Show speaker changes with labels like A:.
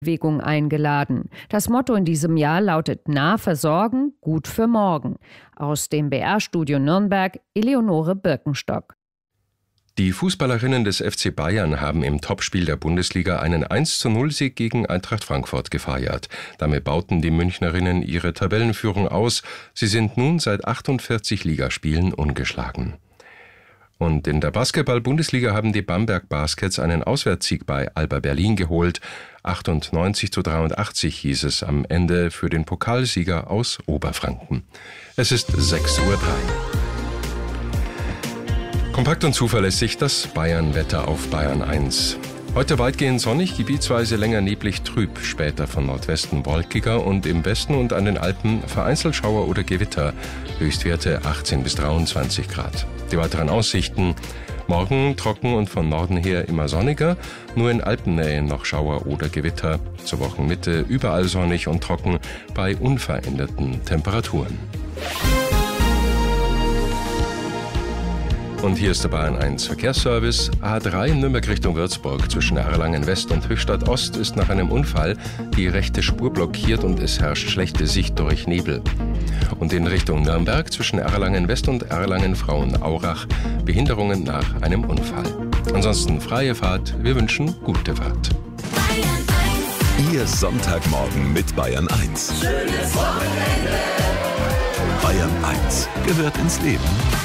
A: Bewegung eingeladen. Das Motto in diesem Jahr lautet: Nah versorgen, gut für morgen. Aus dem BR-Studio Nürnberg, Eleonore Birkenstock.
B: Die Fußballerinnen des FC Bayern haben im Topspiel der Bundesliga einen 1:0-Sieg gegen Eintracht Frankfurt gefeiert. Damit bauten die Münchnerinnen ihre Tabellenführung aus. Sie sind nun seit 48 Ligaspielen ungeschlagen. Und in der Basketball-Bundesliga haben die Bamberg Baskets einen Auswärtssieg bei Alba Berlin geholt. 98:83 hieß es am Ende für den Pokalsieger aus Oberfranken. Es ist 6:03 Uhr. Kompakt und zuverlässig das Bayern-Wetter auf Bayern 1. Heute weitgehend sonnig, gebietsweise länger neblig trüb, später von Nordwesten wolkiger und im Westen und an den Alpen vereinzelt Schauer oder Gewitter, Höchstwerte 18 bis 23 Grad. Die weiteren Aussichten: Morgen trocken und von Norden her immer sonniger, nur in Alpennähe noch Schauer oder Gewitter. Zur Wochenmitte überall sonnig und trocken bei unveränderten Temperaturen. Und hier ist der Bayern 1 Verkehrsservice. A3 Nürnberg Richtung Würzburg zwischen Erlangen West und Höchstadt Ost ist nach einem Unfall die rechte Spur blockiert und es herrscht schlechte Sicht durch Nebel. Und in Richtung Nürnberg zwischen Erlangen West und Erlangen Frauenaurach Behinderungen nach einem Unfall. Ansonsten freie Fahrt, wir wünschen gute Fahrt.
C: Ihr Sonntagmorgen mit Bayern 1.
D: Schönes Wochenende.
C: Bayern 1 gehört ins Leben.